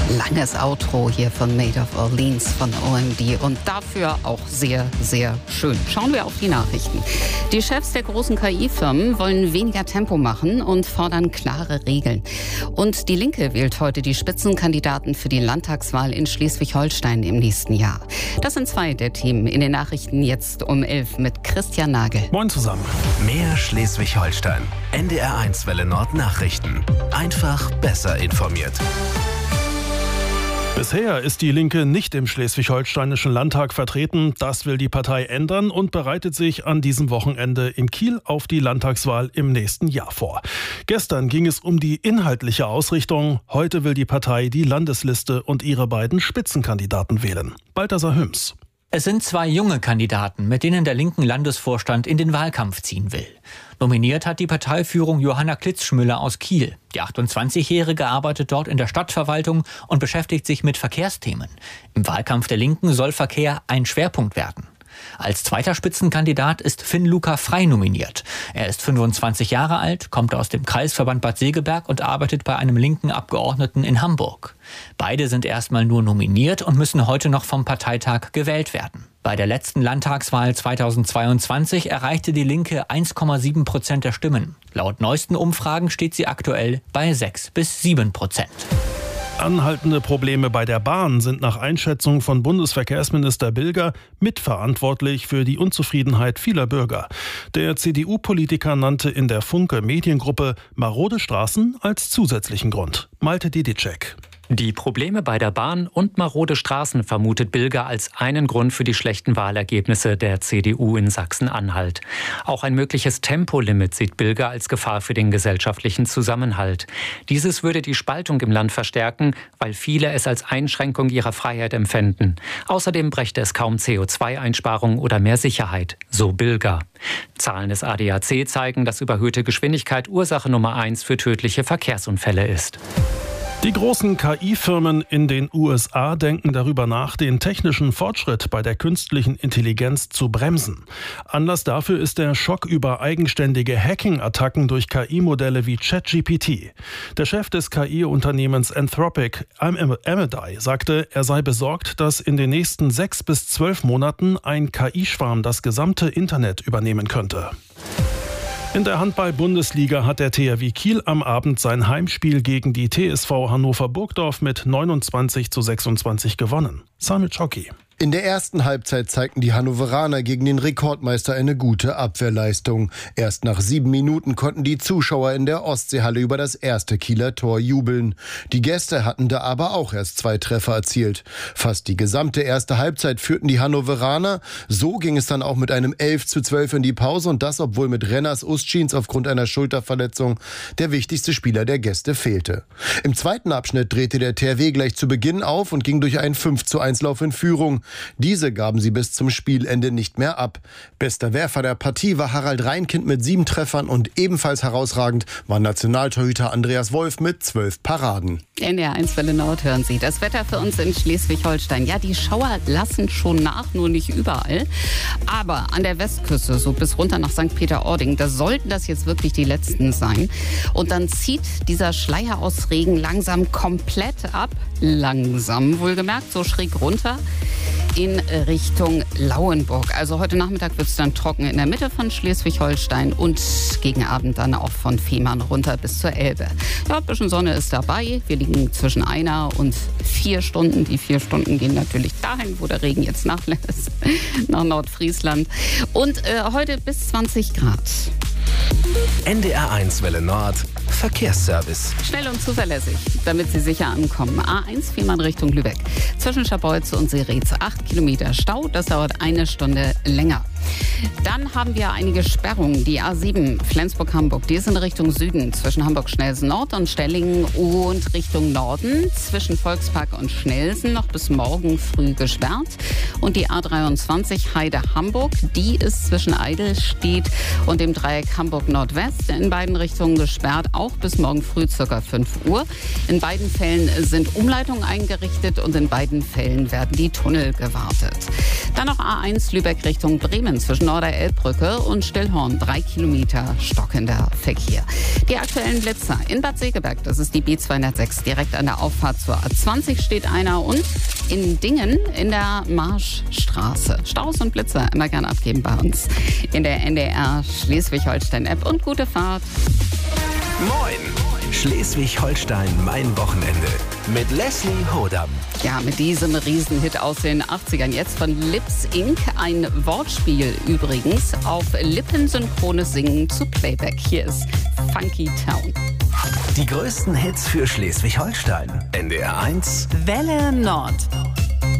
Langes Outro hier von Made of Orleans von OMD und dafür auch sehr, sehr schön. Schauen wir auf die Nachrichten. Die Chefs der großen KI-Firmen wollen weniger Tempo machen und fordern klare Regeln. Und die Linke wählt heute die Spitzenkandidaten für die Landtagswahl in Schleswig-Holstein im nächsten Jahr. Das sind zwei der Themen in den Nachrichten jetzt um 11 mit Christian Nagel. Moin zusammen. Mehr Schleswig-Holstein. NDR1 Welle Nord Nachrichten. Einfach besser informiert. Bisher ist die Linke nicht im Schleswig-Holsteinischen Landtag vertreten. Das will die Partei ändern und bereitet sich an diesem Wochenende in Kiel auf die Landtagswahl im nächsten Jahr vor. Gestern ging es um die inhaltliche Ausrichtung. Heute will die Partei die Landesliste und ihre beiden Spitzenkandidaten wählen. Balthasar Hüms. Es sind zwei junge Kandidaten, mit denen der linken Landesvorstand in den Wahlkampf ziehen will. Nominiert hat die Parteiführung Johanna Klitzschmüller aus Kiel. Die 28-Jährige arbeitet dort in der Stadtverwaltung und beschäftigt sich mit Verkehrsthemen. Im Wahlkampf der Linken soll Verkehr ein Schwerpunkt werden. Als zweiter Spitzenkandidat ist Finn-Luca Frey nominiert. Er ist 25 Jahre alt, kommt aus dem Kreisverband Bad Segeberg und arbeitet bei einem linken Abgeordneten in Hamburg. Beide sind erstmal nur nominiert und müssen heute noch vom Parteitag gewählt werden. Bei der letzten Landtagswahl 2022 erreichte die Linke 1,7% der Stimmen. Laut neuesten Umfragen steht sie aktuell bei 6-7%. Anhaltende Probleme bei der Bahn sind nach Einschätzung von Bundesverkehrsminister Bilger mitverantwortlich für die Unzufriedenheit vieler Bürger. Der CDU-Politiker nannte in der Funke-Mediengruppe marode Straßen als zusätzlichen Grund. Malte Didicek. Die Probleme bei der Bahn und marode Straßen vermutet Bilger als einen Grund für die schlechten Wahlergebnisse der CDU in Sachsen-Anhalt. Auch ein mögliches Tempolimit sieht Bilger als Gefahr für den gesellschaftlichen Zusammenhalt. Dieses würde die Spaltung im Land verstärken, weil viele es als Einschränkung ihrer Freiheit empfänden. Außerdem brächte es kaum CO2-Einsparung oder mehr Sicherheit, so Bilger. Zahlen des ADAC zeigen, dass überhöhte Geschwindigkeit Ursache Nummer 1 für tödliche Verkehrsunfälle ist. Die großen KI-Firmen in den USA denken darüber nach, den technischen Fortschritt bei der künstlichen Intelligenz zu bremsen. Anlass dafür ist der Schock über eigenständige Hacking-Attacken durch KI-Modelle wie ChatGPT. Der Chef des KI-Unternehmens Anthropic, Amedei, sagte, er sei besorgt, dass in den nächsten 6 bis 12 Monaten ein KI-Schwarm das gesamte Internet übernehmen könnte. In der Handball-Bundesliga hat der THW Kiel am Abend sein Heimspiel gegen die TSV Hannover-Burgdorf mit 29-26 gewonnen. Samit Choki. In der ersten Halbzeit zeigten die Hannoveraner gegen den Rekordmeister eine gute Abwehrleistung. Erst nach 7 Minuten konnten die Zuschauer in der Ostseehalle über das erste Kieler Tor jubeln. Die Gäste hatten da aber auch erst 2 Treffer erzielt. Fast die gesamte erste Halbzeit führten die Hannoveraner. So ging es dann auch mit einem 11-12 in die Pause und das, obwohl mit Renners Ustschins aufgrund einer Schulterverletzung der wichtigste Spieler der Gäste fehlte. Im zweiten Abschnitt drehte der THW gleich zu Beginn auf und ging durch einen 5-1-Lauf in Führung. Diese gaben sie bis zum Spielende nicht mehr ab. Bester Werfer der Partie war Harald Reinkind mit 7 Treffern und ebenfalls herausragend war Nationaltorhüter Andreas Wolf mit 12 Paraden. NDR1 Welle Nord hören Sie. Das Wetter für uns in Schleswig-Holstein. Ja, die Schauer lassen schon nach, nur nicht überall. Aber an der Westküste, so bis runter nach St. Peter-Ording, da sollten das jetzt wirklich die letzten sein. Und dann zieht dieser Schleier aus Regen langsam komplett ab. Langsam, wohlgemerkt, so schräg runter in Richtung Lauenburg. Also heute Nachmittag wird es dann trocken in der Mitte von Schleswig-Holstein und gegen Abend dann auch von Fehmarn runter bis zur Elbe. Ja, ein bisschen Sonne ist dabei. Wir liegen zwischen 1 und 4 Stunden. Die 4 Stunden gehen natürlich dahin, wo der Regen jetzt nachlässt, nach Nordfriesland. Und heute bis 20 Grad. NDR1 Welle Nord Verkehrsservice. Schnell und zuverlässig, damit Sie sicher ankommen. A1 Fehmarn Richtung Lübeck. Zwischen Scharbeutz und Seretz 8 Kilometer Stau. Das dauert 1 Stunde länger. Dann haben wir einige Sperrungen. Die A7 Flensburg-Hamburg, die ist in Richtung Süden zwischen Hamburg-Schnelsen-Nord und Stellingen und Richtung Norden zwischen Volkspark und Schnelsen noch bis morgen früh gesperrt. Und die A23 Heide-Hamburg, die ist zwischen Eidelstedt und dem Dreieck Hamburg-Nordwest in beiden Richtungen gesperrt, auch bis morgen früh ca. 5 Uhr. In beiden Fällen sind Umleitungen eingerichtet und in beiden Fällen werden die Tunnel gewartet. Dann noch A1 Lübeck Richtung Bremen. Bremen zwischen Norderelbbrücke und Stillhorn 3 Kilometer stockender Verkehr. Die aktuellen Blitzer in Bad Segeberg, das ist die B206, direkt an der Auffahrt zur A20 steht einer und in Dingen in der Marschstraße. Staus und Blitzer immer gern abgeben bei uns in der NDR Schleswig-Holstein-App und gute Fahrt. Moin! Schleswig-Holstein, mein Wochenende. Mit Leslie Hodam. Ja, mit diesem Riesenhit aus den 80ern. Jetzt von Lips Inc. Ein Wortspiel übrigens auf lippensynchrones Singen zu Playback. Hier ist Funky Town. Die größten Hits für Schleswig-Holstein. NDR 1. Welle Nord.